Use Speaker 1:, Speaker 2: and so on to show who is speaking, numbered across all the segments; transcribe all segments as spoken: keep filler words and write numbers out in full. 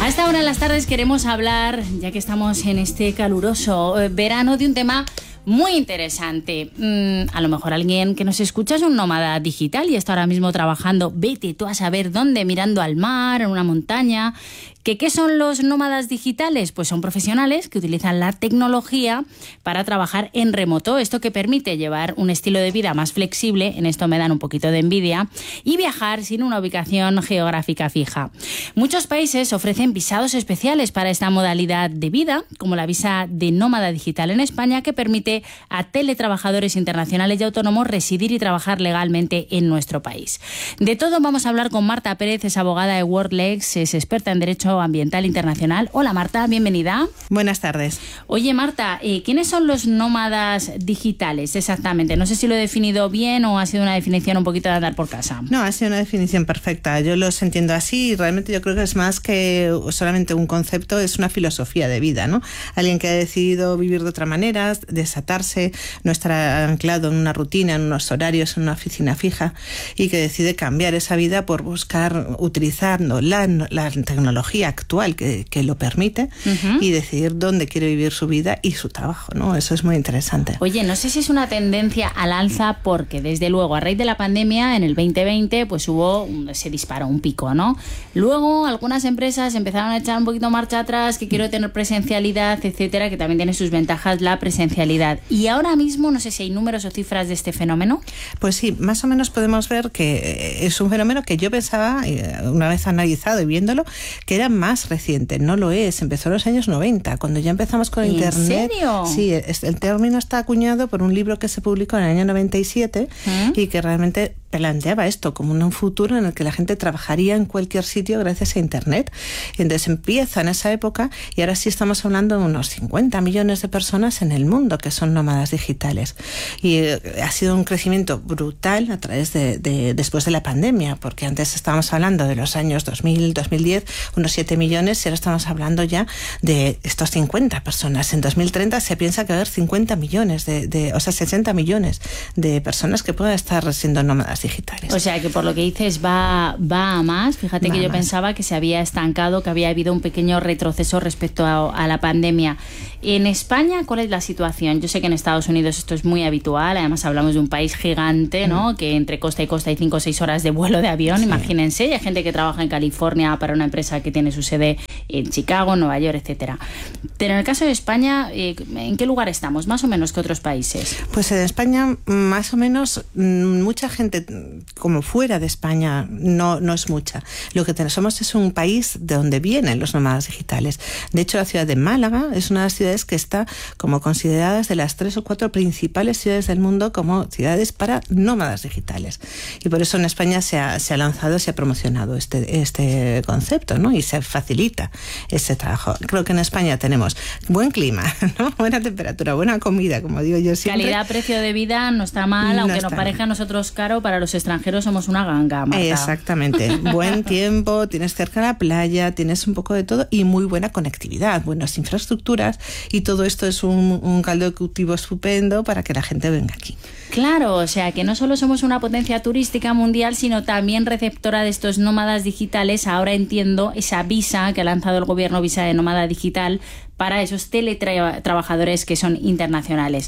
Speaker 1: A esta hora en las tardes queremos hablar, ya que estamos en este caluroso verano, de un tema muy interesante. Mm, a lo mejor alguien que nos escucha es un nómada digital y está ahora mismo trabajando, vete tú a saber dónde, mirando al mar, en una montaña. ¿Qué, ¿Qué son los nómadas digitales? Pues son profesionales que utilizan la tecnología para trabajar en remoto, esto que permite llevar un estilo de vida más flexible, en esto me dan un poquito de envidia, y viajar sin una ubicación geográfica fija. Muchos países ofrecen visados especiales para esta modalidad de vida, como la visa de nómada digital en España, que permite a teletrabajadores internacionales y autónomos residir y trabajar legalmente en nuestro país. De todo vamos a hablar con Marta Pérez, es abogada de WorldLex, es experta en Derecho Ambiental Internacional. Hola Marta, bienvenida.
Speaker 2: Buenas tardes.
Speaker 1: Oye Marta, eh, ¿quiénes son los nómadas digitales exactamente? No sé si lo he definido bien o ha sido una definición un poquito de andar por casa.
Speaker 2: No, ha sido una definición perfecta. Yo los entiendo así y realmente yo creo que es más que solamente un concepto, es una filosofía de vida, ¿no? Alguien que ha decidido vivir de otra manera, desatarse, no estar anclado en una rutina, en unos horarios, en una oficina fija, y que decide cambiar esa vida por buscar, utilizando la, la tecnología actual que, que lo permite, uh-huh. y decidir dónde quiere vivir su vida y su trabajo, ¿no? Eso es muy interesante.
Speaker 1: Oye, no sé si es una tendencia al alza porque desde luego a raíz de la pandemia en el veinte veinte pues hubo, se disparó un pico, ¿no? Luego algunas empresas empezaron a echar un poquito marcha atrás, que quiero tener presencialidad, etcétera, que también tiene sus ventajas la presencialidad. Y ahora mismo no sé si hay números o cifras de este fenómeno.
Speaker 2: Pues sí, más o menos podemos ver que es un fenómeno que yo pensaba, una vez analizado y viéndolo, que era más reciente. No lo es, empezó en los años noventa, cuando ya empezamos con
Speaker 1: ¿En
Speaker 2: Internet.
Speaker 1: ¿En serio?
Speaker 2: Sí, el término está acuñado por un libro que se publicó en el año noventa y siete, ¿eh? Y que realmente planteaba esto como un futuro en el que la gente trabajaría en cualquier sitio gracias a Internet. Y entonces empieza en esa época y ahora sí estamos hablando de unos cincuenta millones de personas en el mundo que son nómadas digitales. Y eh, ha sido un crecimiento brutal a través de, de después de la pandemia, porque antes estábamos hablando de los años dos mil, dos mil diez, unos siete millones, y ahora estamos hablando ya de estos cincuenta personas. En dos mil treinta se piensa que va a haber cincuenta millones, de, de, o sea, sesenta millones de personas que puedan estar siendo nómadas digitales.
Speaker 1: O sea que por lo que dices va, va a más. Fíjate va que yo más. Pensaba que se había estancado, que había habido un pequeño retroceso respecto a, a la pandemia. En España, ¿cuál es la situación? Yo sé que en Estados Unidos esto es muy habitual, además hablamos de un país gigante, ¿no? Mm. Que entre costa y costa hay cinco o seis horas de vuelo de avión, sí. Imagínense, y hay gente que trabaja en California para una empresa que tiene su sede en Chicago, Nueva York, etcétera. Pero en el caso de España, ¿en qué lugar estamos? Más o menos que otros países.
Speaker 2: Pues en España, más o menos, mucha gente como fuera de España no, no es mucha. Lo que somos es un país de donde vienen los nómadas digitales. De hecho, la ciudad de Málaga es una de las ciudades que está como consideradas de las tres o cuatro principales ciudades del mundo como ciudades para nómadas digitales. Y por eso en España se ha, se ha lanzado, se ha promocionado este, este concepto, ¿no? Y se facilita ese trabajo. Creo que en España tenemos buen clima, ¿no? Buena temperatura, buena comida, como digo yo siempre.
Speaker 1: Calidad-precio de vida no está mal, no aunque nos parezca a nosotros caro, para los extranjeros somos una ganga, Marta.
Speaker 2: Exactamente. Buen tiempo, tienes cerca la playa, tienes un poco de todo y muy buena conectividad, buenas infraestructuras, y todo esto es un, un caldo de cultivo estupendo para que la gente venga aquí.
Speaker 1: Claro, o sea que no solo somos una potencia turística mundial, sino también receptora de estos nómadas digitales. Ahora entiendo esa visa que ha lanzado el gobierno, visa de nómada digital, para esos teletrabajadores que son internacionales.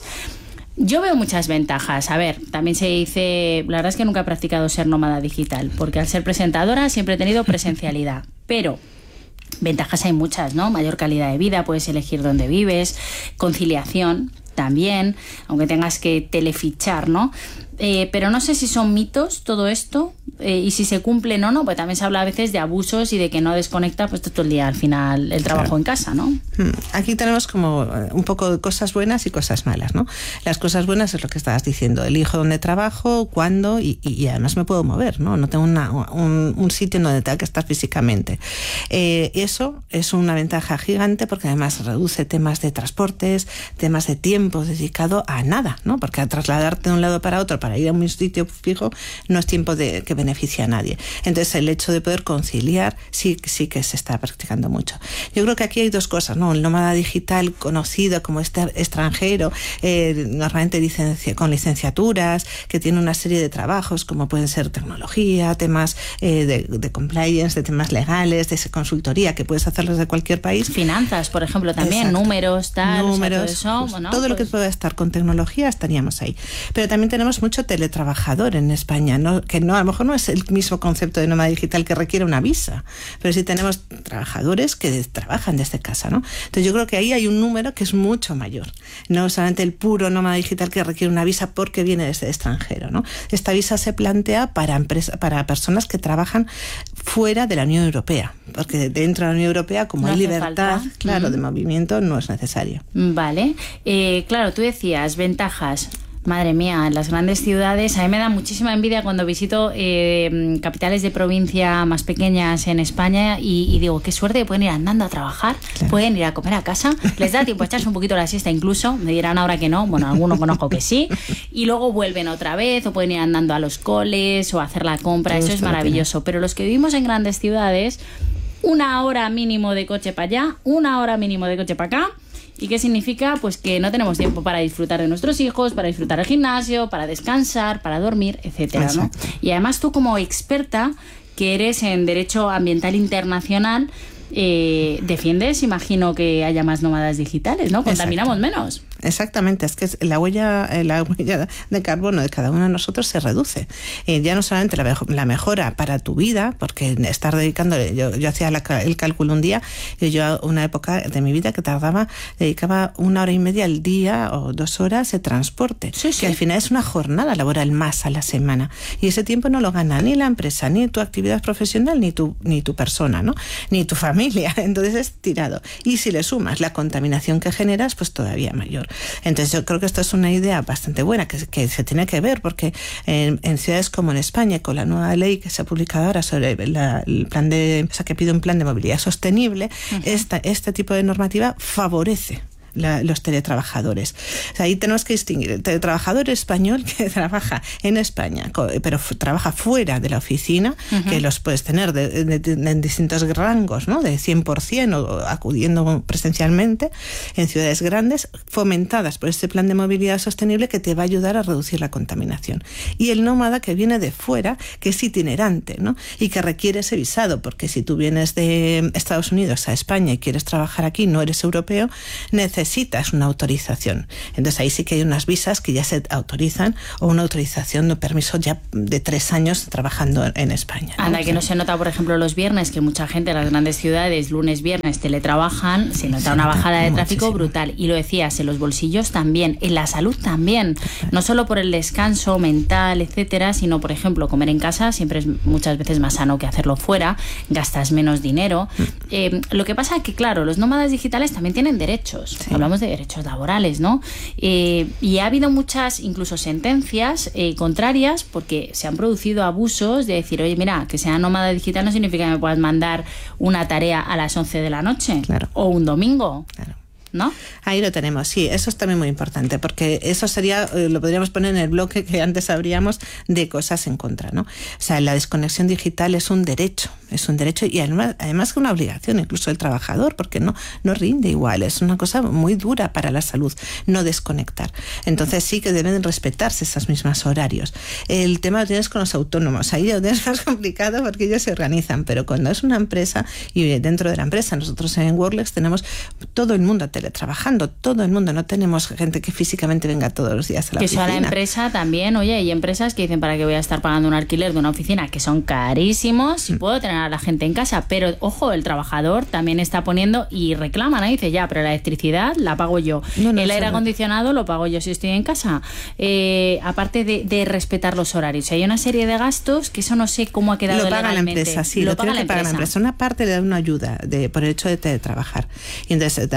Speaker 1: Yo veo muchas ventajas. A ver, también se dice, la verdad es que nunca he practicado ser nómada digital, porque al ser presentadora siempre he tenido presencialidad, pero ventajas hay muchas, ¿no? Mayor calidad de vida, puedes elegir dónde vives, conciliación también, aunque tengas que telefichar, ¿no? Eh, pero no sé si son mitos todo esto, eh, y si se cumplen o no, pues también se habla a veces de abusos y de que no desconecta pues todo el día al final el trabajo, claro, en casa, ¿no?
Speaker 2: Aquí tenemos como un poco de cosas buenas y cosas malas, ¿no? Las cosas buenas es lo que estabas diciendo, elijo dónde trabajo, cuándo, y, y además me puedo mover, ¿no? No tengo una, un, un sitio en donde tenga que estar físicamente. Eh, eso es una ventaja gigante porque además reduce temas de transportes, temas de tiempo, tiempo dedicado a nada, ¿no? Porque a trasladarte de un lado para otro para ir a un sitio fijo no es tiempo de, que beneficie a nadie. Entonces el hecho de poder conciliar sí, sí que se está practicando mucho. Yo creo que aquí hay dos cosas, ¿no? El nómada digital conocido como este extranjero, eh, normalmente licencia, con licenciaturas, que tiene una serie de trabajos como pueden ser tecnología, temas eh, de, de compliance, de temas legales, de consultoría, que puedes hacerlos de cualquier país.
Speaker 1: Finanzas, por ejemplo, también, Exacto. números, tal,
Speaker 2: números,
Speaker 1: o sea, todo eso.
Speaker 2: Pues,
Speaker 1: bueno,
Speaker 2: todo
Speaker 1: pues...
Speaker 2: lo que pueda estar con tecnología estaríamos ahí. Pero también tenemos mucho teletrabajador en España, ¿no? Que no, a lo mejor no es el mismo concepto de nómada digital que requiere una visa, pero sí tenemos trabajadores que trabajan desde casa, ¿no? Entonces yo creo que ahí hay un número que es mucho mayor, no solamente el puro nómada digital que requiere una visa porque viene desde el extranjero, ¿no? Esta visa se plantea para empresas, para personas que trabajan fuera de la Unión Europea, porque dentro de la Unión Europea, como
Speaker 1: no
Speaker 2: hay libertad,
Speaker 1: falta.
Speaker 2: claro,
Speaker 1: mm.
Speaker 2: de movimiento, no es necesario.
Speaker 1: Vale. Eh, claro, tú decías ventajas. Madre mía, en las grandes ciudades, a mí me da muchísima envidia cuando visito eh, capitales de provincia más pequeñas en España y, y digo, qué suerte, pueden ir andando a trabajar, claro. pueden ir a comer a casa, les da tiempo a echarse un poquito la siesta incluso, me dirán ahora que no, bueno, algunos conozco que sí, y luego vuelven otra vez o pueden ir andando a los coles o a hacer la compra, eso es maravilloso, pero los que vivimos en grandes ciudades, una hora mínimo de coche para allá, una hora mínimo de coche para acá. ¿Y qué significa? Pues que no tenemos tiempo para disfrutar de nuestros hijos, para disfrutar del gimnasio, para descansar, para dormir, etcétera, ¿no? Y además tú como experta que eres en Derecho Ambiental Internacional, eh, defiendes, imagino que haya más nómadas digitales, ¿no? Contaminamos Exacto. menos.
Speaker 2: Exactamente, es que la huella, la huella de carbono de cada uno de nosotros se reduce. Y ya no solamente la, la mejora para tu vida, porque estar dedicando, yo, yo hacía la, el cálculo un día, y yo una época de mi vida que tardaba, dedicaba una hora y media al día o dos horas de transporte,
Speaker 1: sí, sí.
Speaker 2: que al final es una jornada laboral más a la semana. Y ese tiempo no lo gana ni la empresa, ni tu actividad profesional, ni tu, ni tu persona, ¿no? Ni tu familia. Entonces es tirado. Y si le sumas la contaminación que generas, pues todavía mayor. Entonces yo creo que esto es una idea bastante buena que, que se tiene que ver porque en, en ciudades como en España, con la nueva ley que se ha publicado ahora sobre la, el plan de, o sea, que pide un plan de movilidad sostenible, uh-huh. esta, este tipo de normativa favorece La, los teletrabajadores. O sea, ahí tenemos que distinguir el teletrabajador español que trabaja en España, pero f- trabaja fuera de la oficina, uh-huh. que los puedes tener de, de, de, de distintos rangos, ¿no? De cien por ciento o acudiendo presencialmente en ciudades grandes, fomentadas por este plan de movilidad sostenible que te va a ayudar a reducir la contaminación. Y el nómada que viene de fuera, que es itinerante, ¿no? Y que requiere ese visado, porque si tú vienes de Estados Unidos a España y quieres trabajar aquí, no eres europeo, necesitas necesitas una autorización. Entonces ahí sí que hay unas visas que ya se autorizan o una autorización de permiso ya de tres años trabajando en España, ¿no?
Speaker 1: Anda, que no se nota, por ejemplo, los viernes, que mucha gente en las grandes ciudades, lunes, viernes, teletrabajan, se nota se una nota bajada de tráfico muchísimo. Brutal. Y lo decías, en los bolsillos también, en la salud también. No solo por el descanso mental, etcétera, sino, por ejemplo, comer en casa siempre es muchas veces más sano que hacerlo fuera, gastas menos dinero. Mm. Eh, lo que pasa es que, claro, los nómadas digitales también tienen derechos. Sí. Hablamos de derechos laborales, ¿no? Eh, y ha habido muchas, incluso sentencias eh, contrarias, porque se han producido abusos de decir, oye, mira, que sea nómada digital no significa que me puedas mandar una tarea a las once de la noche. Claro. O un domingo. Claro. ¿No?
Speaker 2: Ahí lo tenemos, sí, eso es también muy importante, porque eso sería, eh, lo podríamos poner en el bloque que antes abríamos de cosas en contra, ¿no? O sea, la desconexión digital es un derecho, es un derecho y además, además que una obligación incluso del trabajador, porque no, no rinde igual, es una cosa muy dura para la salud, no desconectar. Entonces sí que deben respetarse esos mismos horarios. El tema lo tienes con los autónomos, ahí lo tienes más complicado porque ellos se organizan, pero cuando es una empresa y dentro de la empresa, nosotros en Worlex tenemos todo el mundo teletrabajando, todo el mundo, no tenemos gente que físicamente venga todos los días a la
Speaker 1: que
Speaker 2: oficina.
Speaker 1: Que sea la empresa también, oye, hay empresas que dicen para qué voy a estar pagando un alquiler de una oficina que son carísimos si mm. puedo tener a la gente en casa, pero ojo, el trabajador también está poniendo y reclama, ¿no? Dice, ya, pero la electricidad la pago yo, no, no, el aire acondicionado lo pago yo si estoy en casa, eh, aparte de, de respetar los horarios, hay una serie de gastos que eso no sé cómo ha quedado
Speaker 2: lo paga
Speaker 1: legalmente.
Speaker 2: La empresa, sí, lo, lo paga tiene que pagar la empresa, una parte le da una ayuda de, por el hecho de teletrabajar, y entonces tanto la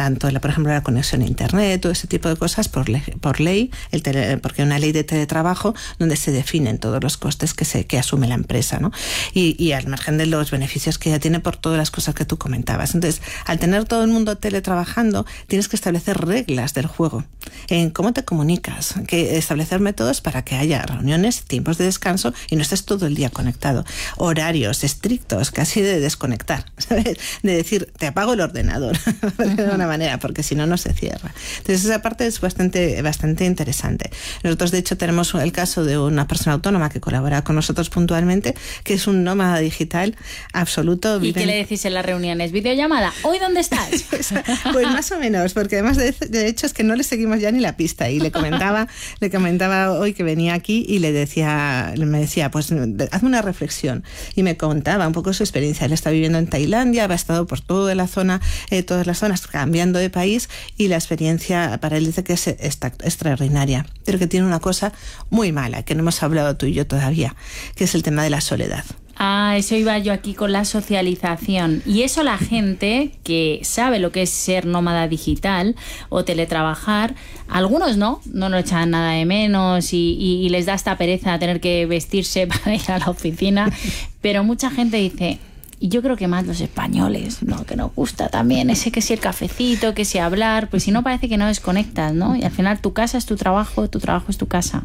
Speaker 2: por ejemplo, la conexión a Internet, todo ese tipo de cosas por ley, por ley el tele, porque hay una ley de teletrabajo donde se definen todos los costes que, se, que asume la empresa, ¿no? Y, y al margen de los beneficios que ya tiene por todas las cosas que tú comentabas. Entonces, al tener todo el mundo teletrabajando, tienes que establecer reglas del juego en cómo te comunicas, que establecer métodos para que haya reuniones, tiempos de descanso y no estés todo el día conectado. Horarios estrictos, casi de desconectar, ¿sabes? De decir, te apago el ordenador, de alguna manera, porque si no, no se cierra. Entonces, esa parte es bastante, bastante interesante. Nosotros, de hecho, tenemos el caso de una persona autónoma que colabora con nosotros puntualmente, que es un nómada digital absoluto.
Speaker 1: ¿Y qué le decís en las reuniones? ¿Videollamada? ¿Hoy dónde estás?
Speaker 2: Pues más o menos, porque además de, de hecho es que no le seguimos ya ni la pista. Y le comentaba, le comentaba hoy que venía aquí y le decía, me decía, pues hazme una reflexión. Y me contaba un poco su experiencia. Él está viviendo en Tailandia, ha estado por toda la zona, eh, todas las zonas, cambiando de país, y la experiencia para él dice que es extraordinaria, pero que tiene una cosa muy mala, que no hemos hablado tú y yo todavía, que es el tema de la soledad.
Speaker 1: Ah, eso iba yo aquí con la socialización. Y eso la gente que sabe lo que es ser nómada digital o teletrabajar, algunos no, no lo echan nada de menos y, y, y les da esta pereza tener que vestirse para ir a la oficina, pero mucha gente dice... Y yo creo que más los españoles, ¿no? Que nos gusta también ese que si el cafecito, que si hablar, pues si no parece que no desconectas, ¿no? Y al final tu casa es tu trabajo, tu trabajo es tu casa.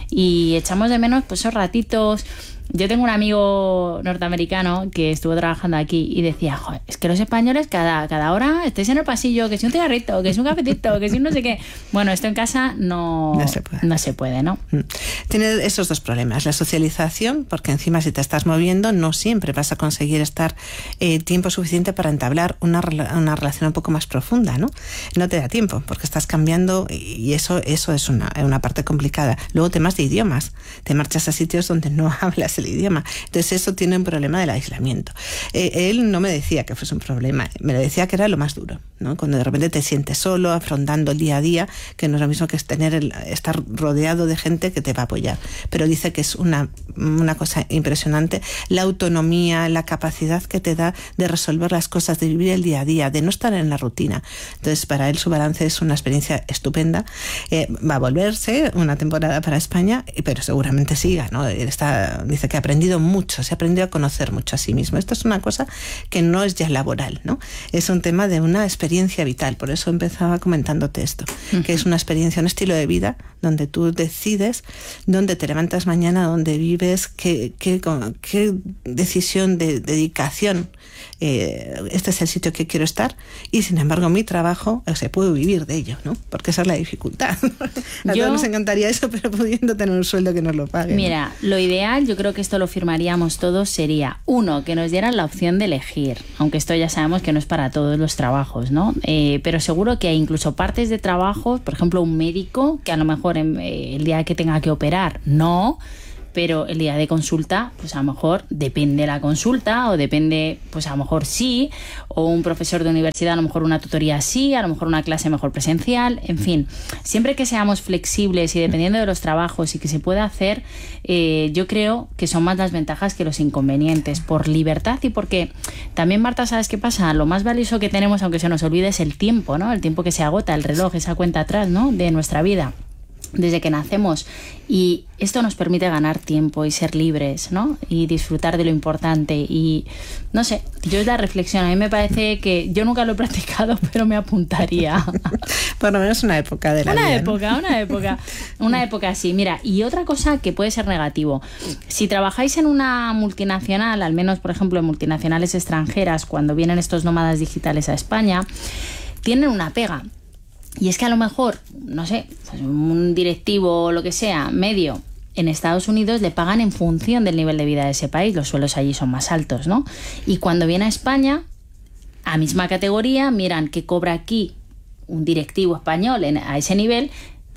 Speaker 1: Y echamos de menos pues esos ratitos. Yo tengo un amigo norteamericano que estuvo trabajando aquí y decía, joder, es que los españoles cada, cada hora estáis en el pasillo, que si un cigarrito, que si un cafetito, que si no sé qué. Bueno, esto en casa no,
Speaker 2: no, se, puede.
Speaker 1: no se puede, ¿no?
Speaker 2: Tiene esos dos problemas. La socialización, porque encima si te estás moviendo no siempre vas a conseguir estar eh, tiempo suficiente para entablar una, una relación un poco más profunda, ¿no? No te da tiempo porque estás cambiando y eso, eso es una, una parte complicada. Luego temas de idiomas. Te marchas a sitios donde no hablas el idioma. Entonces eso tiene un problema del aislamiento. Eh, él no me decía que fuese un problema, me decía que era lo más duro, ¿no? Cuando de repente te sientes solo, afrontando el día a día, que no es lo mismo que es tener el, estar rodeado de gente que te va a apoyar. Pero dice que es una, una cosa impresionante la autonomía, la capacidad que te da de resolver las cosas, de vivir el día a día, de no estar en la rutina. Entonces para él su balance es una experiencia estupenda. Eh, va a volverse una temporada para España, pero seguramente siga, ¿no? Él está, dice que ha aprendido mucho, se ha aprendido a conocer mucho a sí mismo. Esto es una cosa que no es ya laboral, ¿no? Es un tema de una experiencia vital. Por eso empezaba comentándote esto, uh-huh. que es una experiencia, un estilo de vida donde tú decides dónde te levantas mañana, dónde vives, qué, qué, qué decisión de dedicación. Eh, este es el sitio que quiero estar y sin embargo mi trabajo, o sea, puedo vivir de ello, ¿no? Porque esa es la dificultad. A
Speaker 1: yo,
Speaker 2: todos nos encantaría eso, pero pudiendo tener un sueldo que nos lo pague.
Speaker 1: Mira, ¿no? Lo ideal, yo creo que esto lo firmaríamos todos, sería uno, que nos dieran la opción de elegir, aunque esto ya sabemos que no es para todos los trabajos, ¿no? Eh, pero seguro que hay incluso partes de trabajos, por ejemplo un médico que a lo mejor en, eh, el día que tenga que operar no, pero el día de consulta, pues a lo mejor depende la consulta o depende, pues a lo mejor sí, o un profesor de universidad, a lo mejor una tutoría sí, a lo mejor una clase mejor presencial, en fin, siempre que seamos flexibles y dependiendo de los trabajos y que se pueda hacer, eh, yo creo que son más las ventajas que los inconvenientes, por libertad y porque también, Marta, ¿sabes qué pasa? Lo más valioso que tenemos, aunque se nos olvide, es el tiempo, ¿no? El tiempo que se agota, el reloj, esa cuenta atrás, ¿no? De nuestra vida. Desde que nacemos, y esto nos permite ganar tiempo y ser libres, ¿no? Y disfrutar de lo importante y no sé, yo es la reflexión, a mí me parece que yo nunca lo he practicado, pero me apuntaría.
Speaker 2: Por lo menos una época de la
Speaker 1: una
Speaker 2: vida,
Speaker 1: época, ¿no? una época, una época así. Mira, y otra cosa que puede ser negativo, si trabajáis en una multinacional, al menos por ejemplo en multinacionales extranjeras, cuando vienen estos nómadas digitales a España, tienen una pega. Y es que a lo mejor, no sé, pues un directivo o lo que sea, medio, en Estados Unidos le pagan en función del nivel de vida de ese país, los sueldos allí son más altos, ¿no? Y cuando viene a España, a misma categoría, miran que cobra aquí un directivo español en, a ese nivel,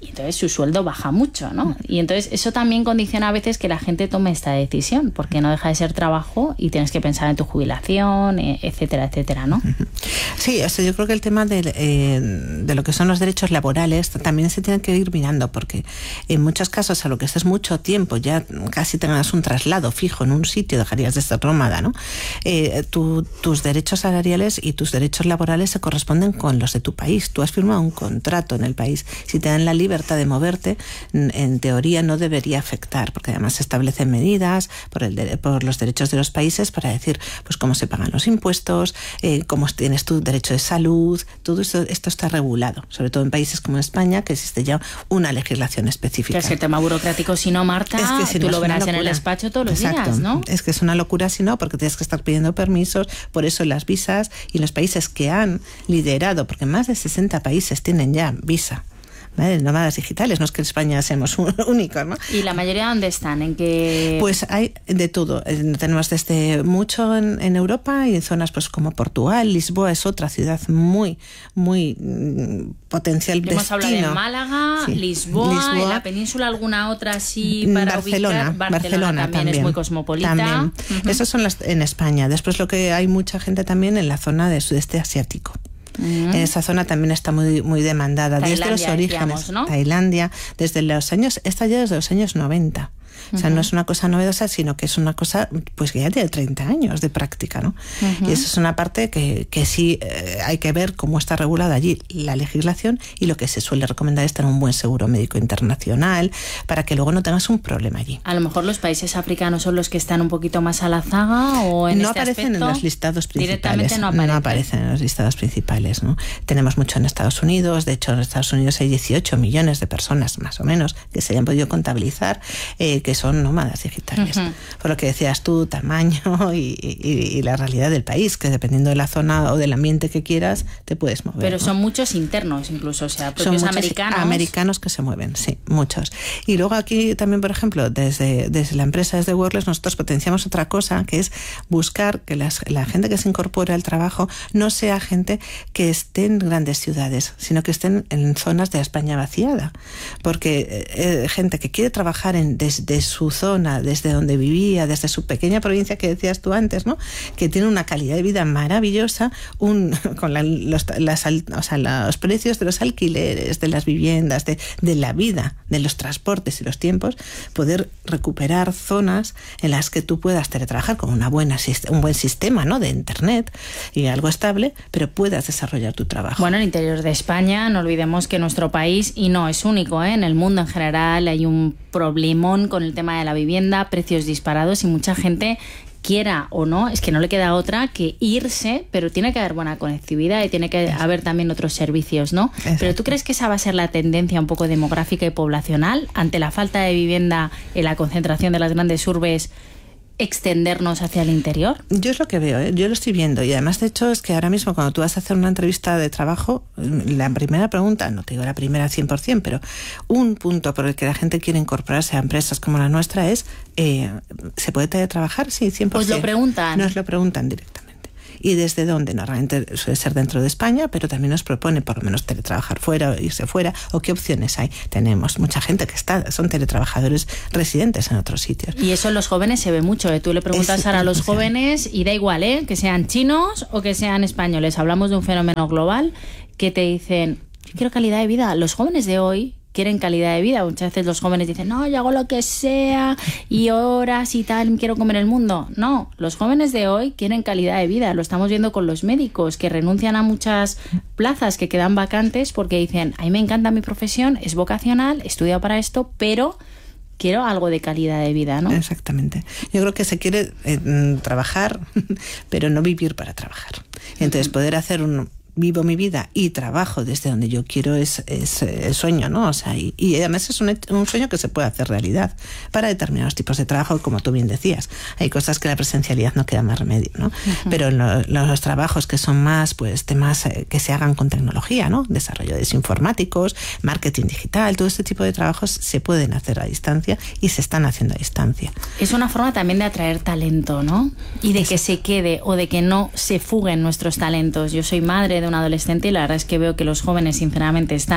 Speaker 1: y entonces su sueldo baja mucho, ¿no? Y entonces eso también condiciona a veces que la gente tome esta decisión, porque no deja de ser trabajo y tienes que pensar en tu jubilación, etcétera, etcétera, ¿no?
Speaker 2: Sí, o sea, yo creo que el tema de, eh, de lo que son los derechos laborales también se tiene que ir mirando, porque en muchos casos, a lo que estés mucho tiempo, ya casi tengas un traslado fijo en un sitio, dejarías de ser nómada, ¿no? Eh, tu, tus derechos salariales y tus derechos laborales se corresponden con los de tu país. Tú has firmado un contrato en el país. Si te dan la libertad de moverte, en teoría no debería afectar, porque además se establecen medidas por, el de, por los derechos de los países para decir pues cómo se pagan los impuestos, eh, cómo tienes tu derecho de salud, todo esto, esto está regulado, sobre todo en países como España, que existe ya una legislación específica.
Speaker 1: Que es el tema burocrático, si no, Marta, es que si tú no, lo verás en el despacho todos los
Speaker 2: Exacto.
Speaker 1: días, ¿no?
Speaker 2: Es que es una locura si no, porque tienes que estar pidiendo permisos, por eso las visas, y los países que han liderado, porque más de sesenta países tienen ya visa, ¿vale? Nómadas digitales, no es que en España seamos únicos, ¿no?
Speaker 1: ¿Y la mayoría dónde están? ¿En qué?
Speaker 2: Pues hay de todo. Tenemos desde mucho en, en Europa y en zonas pues como Portugal. Lisboa es otra ciudad muy, muy mm, potencial destino.
Speaker 1: Hemos hablado de Málaga, sí. Lisboa, Lisboa, en la península alguna otra así para
Speaker 2: Barcelona,
Speaker 1: ubicar. Barcelona,
Speaker 2: Barcelona
Speaker 1: también, también es muy cosmopolita.
Speaker 2: También. Uh-huh. Esas son las en España. Después lo que hay mucha gente también en la zona del sudeste asiático. Uh-huh. En esa zona también está muy muy demandada. Tailandia, desde los orígenes, decíamos, ¿no? Tailandia, desde los años, esta ya desde los años noventa. O sea, uh-huh. no es una cosa novedosa, sino que es una cosa pues que ya tiene treinta años de práctica, ¿no? Uh-huh. Y eso es una parte que, que sí eh, hay que ver cómo está regulada allí la legislación, y lo que se suele recomendar es tener un buen seguro médico internacional para que luego no tengas un problema allí.
Speaker 1: A lo mejor los países africanos son los que están un poquito más a la zaga, o en
Speaker 2: no
Speaker 1: este
Speaker 2: aparecen
Speaker 1: aspecto,
Speaker 2: en los listados principales.
Speaker 1: No aparecen.
Speaker 2: no aparecen en los listados principales, ¿no? Tenemos mucho en Estados Unidos. De hecho, en Estados Unidos hay dieciocho millones de personas, más o menos, que se hayan podido contabilizar, eh, que son nómadas digitales. Uh-huh. Por lo que decías tú, tamaño y, y, y la realidad del país, que dependiendo de la zona o del ambiente que quieras, te puedes mover.
Speaker 1: Pero
Speaker 2: ¿no?
Speaker 1: son muchos internos incluso, o sea, propios
Speaker 2: son
Speaker 1: americanos.
Speaker 2: americanos que se mueven, sí, muchos. Y luego aquí también, por ejemplo, desde, desde la empresa, desde Workless, nosotros potenciamos otra cosa, que es buscar que las, la gente que se incorpore al trabajo no sea gente que esté en grandes ciudades, sino que estén en zonas de España vaciada. Porque eh, gente que quiere trabajar en, desde su zona, desde donde vivía, desde su pequeña provincia que decías tú antes, ¿no? Que tiene una calidad de vida maravillosa, un, con la, los, las, o sea, los precios de los alquileres, de las viviendas, de, de la vida, de los transportes y los tiempos, poder recuperar zonas en las que tú puedas teletrabajar con una buena, un buen sistema, ¿no? De internet y algo estable, pero puedas desarrollar tu trabajo.
Speaker 1: Bueno, en el interior de España, no olvidemos que nuestro país, y no es único, ¿eh? En el mundo en general hay un problemón con el tema de la vivienda, precios disparados, y mucha gente, quiera o no, es que no le queda otra que irse, pero tiene que haber buena conectividad y tiene que Exacto. haber también otros servicios, ¿no? Exacto. Pero ¿tú crees que esa va a ser la tendencia un poco demográfica y poblacional ante la falta de vivienda en la concentración de las grandes urbes? ¿Extendernos hacia el interior?
Speaker 2: Yo es lo que veo, ¿eh? Yo lo estoy viendo, y además de hecho es que ahora mismo cuando tú vas a hacer una entrevista de trabajo, la primera pregunta, no te digo la primera cien por ciento, pero un punto por el que la gente quiere incorporarse a empresas como la nuestra es eh, ¿se puede teletrabajar? Sí, cien por ciento.
Speaker 1: ¿Os lo preguntan?
Speaker 2: Nos lo preguntan directamente. ¿Y desde dónde? Normalmente suele ser dentro de España, pero también nos propone por lo menos teletrabajar fuera, irse fuera, o qué opciones hay. Tenemos mucha gente que está, son teletrabajadores residentes en otros sitios.
Speaker 1: Y eso en los jóvenes se ve mucho, ¿eh? Tú le preguntas es, ahora a los jóvenes y da igual, ¿eh? Que sean chinos o que sean españoles. Hablamos de un fenómeno global que te dicen, yo quiero calidad de vida. Los jóvenes de hoy quieren calidad de vida. Muchas veces los jóvenes dicen, no, yo hago lo que sea y horas y tal, quiero comer el mundo. No, los jóvenes de hoy quieren calidad de vida. Lo estamos viendo con los médicos, que renuncian a muchas plazas que quedan vacantes porque dicen, a mí me encanta mi profesión, es vocacional, he estudiado para esto, pero quiero algo de calidad de vida, ¿no? Exactamente.
Speaker 2: Yo creo que se quiere eh, trabajar, pero no vivir para trabajar. Entonces, uh-huh. poder hacer un... vivo mi vida y trabajo desde donde yo quiero es, es el sueño, ¿no? O sea, y, y además es un, un sueño que se puede hacer realidad para determinados tipos de trabajo, como tú bien decías. Hay cosas que la presencialidad no queda más remedio, ¿no? Uh-huh. Pero lo, los trabajos que son más, pues, temas eh, que se hagan con tecnología, ¿no? Desarrollo de informáticos, marketing digital, todo este tipo de trabajos se pueden hacer a distancia y se están haciendo a distancia.
Speaker 1: Es una forma también de atraer talento, ¿no? Y de es... que se quede o de que no se fuguen nuestros talentos. Yo soy madre de un adolescente y la verdad es que veo que los jóvenes sinceramente están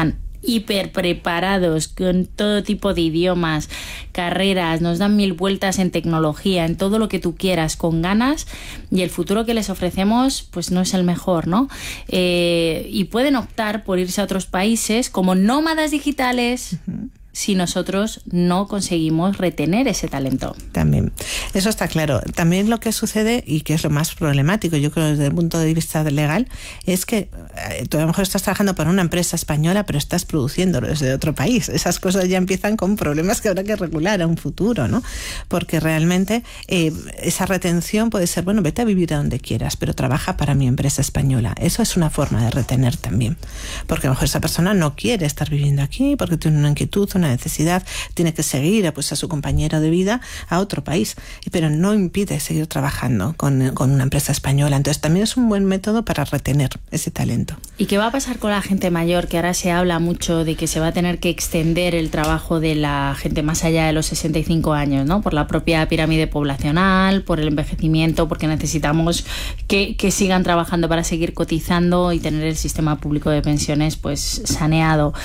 Speaker 1: hiper preparados con todo tipo de idiomas, carreras, nos dan mil vueltas en tecnología, en todo lo que tú quieras, con ganas, y el futuro que les ofrecemos pues no es el mejor, ¿no? Eh, y pueden optar por irse a otros países como nómadas digitales. Uh-huh. Si nosotros no conseguimos retener ese talento.
Speaker 2: También, eso está claro. También lo que sucede, y que es lo más problemático, yo creo desde el punto de vista legal, es que eh, tú a lo mejor estás trabajando para una empresa española, pero estás produciéndolo desde otro país. Esas cosas ya empiezan con problemas que habrá que regular a un futuro, ¿no? Porque realmente eh, esa retención puede ser, bueno, vete a vivir a donde quieras, pero trabaja para mi empresa española. Eso es una forma de retener también. Porque a lo mejor esa persona no quiere estar viviendo aquí, porque tiene una inquietud, una necesidad, tiene que seguir pues, a su compañero de vida a otro país, pero no impide seguir trabajando con, con una empresa española. Entonces también es un buen método para retener ese talento.
Speaker 1: ¿Y qué va a pasar con la gente mayor? Que ahora se habla mucho de que se va a tener que extender el trabajo de la gente más allá de los sesenta y cinco años, ¿no? Por la propia pirámide poblacional, por el envejecimiento, porque necesitamos que, que sigan trabajando para seguir cotizando y tener el sistema público de pensiones pues saneado.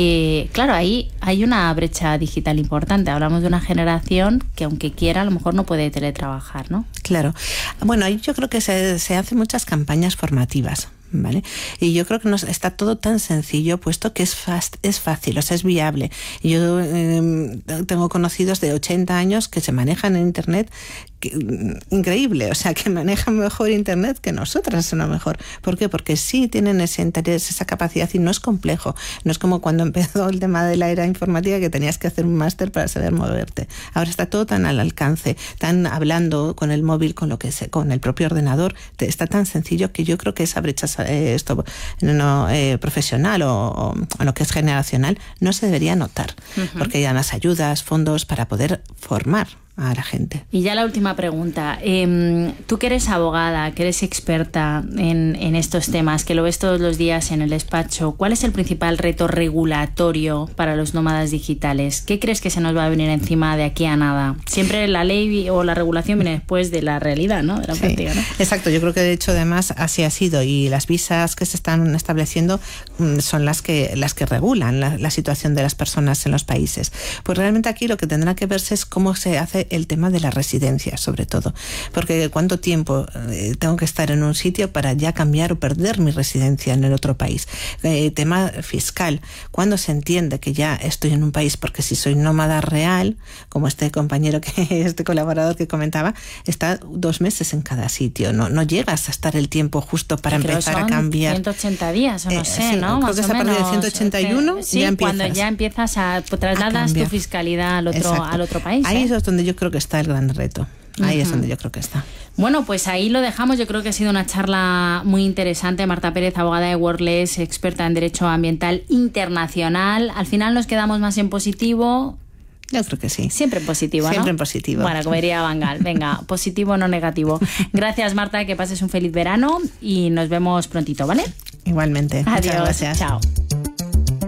Speaker 1: Y claro, ahí hay una brecha digital importante. Hablamos de una generación que aunque quiera a lo mejor no puede teletrabajar, ¿no?
Speaker 2: Claro. Bueno, yo creo que se, se hacen muchas campañas formativas. ¿Vale? Y yo creo que nos está todo tan sencillo, puesto que es fast, es fácil, o sea, es viable. Yo eh, tengo conocidos de ochenta años que se manejan en Internet, que, increíble, o sea, que manejan mejor Internet que nosotras, a lo mejor. ¿Por qué? Porque sí tienen ese interés, esa capacidad, y no es complejo. No es como cuando empezó el tema de la era informática, que tenías que hacer un máster para saber moverte. Ahora está todo tan al alcance, tan hablando con el móvil, con lo que se, con el propio ordenador, te, está tan sencillo que yo creo que esa brecha Eh, esto no, eh, profesional o, o lo que es generacional no se debería notar, uh-huh. porque hay más ayudas, fondos para poder formar a la gente.
Speaker 1: Y ya la última pregunta. Eh, tú que eres abogada, que eres experta en, en estos temas, que lo ves todos los días en el despacho, ¿cuál es el principal reto regulatorio para los nómadas digitales? ¿Qué crees que se nos va a venir encima de aquí a nada? Siempre la ley o la regulación viene después de la realidad, ¿no? De la
Speaker 2: sí,
Speaker 1: práctica, ¿no?
Speaker 2: Exacto. Yo creo que de hecho además así ha sido, y las visas que se están estableciendo son las que las que regulan la, la situación de las personas en los países. Pues realmente aquí lo que tendrá que verse es cómo se hace el tema de la residencia, sobre todo, porque cuánto tiempo eh, tengo que estar en un sitio para ya cambiar o perder mi residencia en el otro país. Eh, tema fiscal, cuándo se entiende que ya estoy en un país, porque si soy nómada real, como este compañero, que este colaborador que comentaba, está dos meses en cada sitio, no, no llegas a estar el tiempo justo para
Speaker 1: Creo
Speaker 2: empezar
Speaker 1: son
Speaker 2: a cambiar.
Speaker 1: ciento ochenta días, o no
Speaker 2: eh,
Speaker 1: sé,
Speaker 2: sí,
Speaker 1: ¿no?
Speaker 2: Creo
Speaker 1: Más
Speaker 2: que es
Speaker 1: o
Speaker 2: a partir
Speaker 1: menos,
Speaker 2: de ciento ochenta y uno
Speaker 1: sí,
Speaker 2: ya empiezas.
Speaker 1: cuando ya empiezas a trasladas a tu fiscalidad al otro, al otro país.
Speaker 2: Ahí
Speaker 1: ¿eh?
Speaker 2: es donde yo creo que está el gran reto. Ahí uh-huh. es donde yo creo que está.
Speaker 1: Bueno, pues ahí lo dejamos. Yo creo que ha sido una charla muy interesante. Marta Pérez, abogada de Wordless, experta en Derecho Ambiental Internacional. Al final nos quedamos más en positivo.
Speaker 2: Yo creo que sí.
Speaker 1: Siempre en positivo,
Speaker 2: Siempre
Speaker 1: ¿no?
Speaker 2: en positivo.
Speaker 1: Bueno, como diría Bangal. Venga, positivo, no negativo. Gracias, Marta, que pases un feliz verano y nos vemos prontito, ¿vale?
Speaker 2: Igualmente.
Speaker 1: Adiós.
Speaker 2: Muchas gracias.
Speaker 1: Chao.